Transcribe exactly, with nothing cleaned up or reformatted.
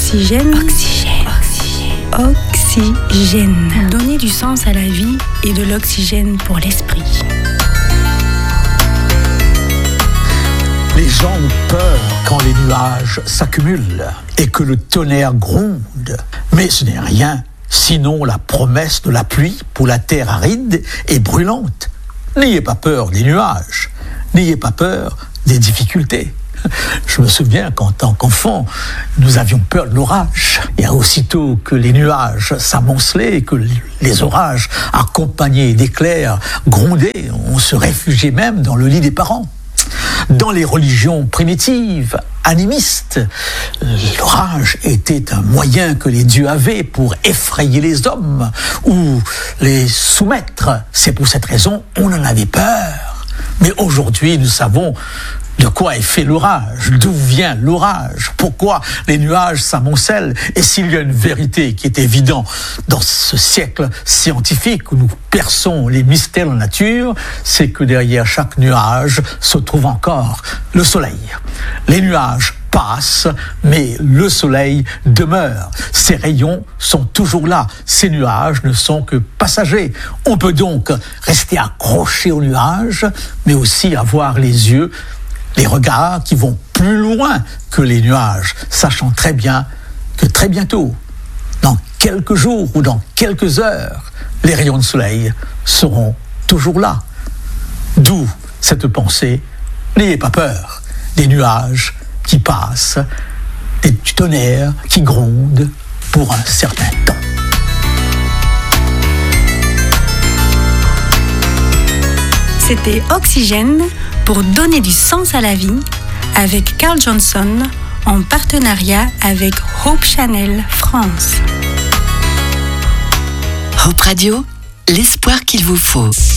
Oxygène. Oxygène. Oxygène. Oxygène. Donner du sens à la vie et de l'oxygène pour l'esprit. Les gens ont peur quand les nuages s'accumulent et que le tonnerre gronde. Mais ce n'est rien, sinon la promesse de la pluie pour la terre aride et brûlante. N'ayez pas peur des nuages, n'ayez pas peur des difficultés. Je me souviens qu'en tant qu'enfant, nous avions peur de l'orage. Et aussitôt que les nuages s'amoncelaient et que les orages, accompagnés d'éclairs, grondaient, on se réfugiait même dans le lit des parents. Dans les religions primitives, animistes, l'orage était un moyen que les dieux avaient pour effrayer les hommes ou les soumettre. C'est pour cette raison qu'on en avait peur. Mais aujourd'hui, nous savons de quoi est fait l'orage, d'où vient l'orage, pourquoi les nuages s'amoncellent. Et s'il y a une vérité qui est évidente dans ce siècle scientifique où nous perçons les mystères de la nature, c'est que derrière chaque nuage se trouve encore le soleil. Les nuages passent, mais le soleil demeure. Ces rayons sont toujours là. Ces nuages ne sont que passagers. On peut donc rester accroché aux nuages, mais aussi avoir les yeux, les regards qui vont plus loin que les nuages, sachant très bien que très bientôt, dans quelques jours ou dans quelques heures, les rayons de soleil seront toujours là. D'où cette pensée, n'ayez pas peur des nuages qui passent, des tonnerres qui grondent pour un certain temps. C'était Oxygène pour donner du sens à la vie avec Carl Johnson en partenariat avec Hope Channel France. Hope Radio, l'espoir qu'il vous faut.